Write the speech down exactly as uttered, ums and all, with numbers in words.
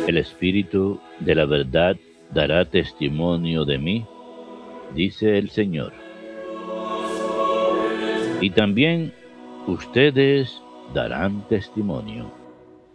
El Espíritu de la verdad dará testimonio de mí, dice el Señor. Y también ustedes darán testimonio.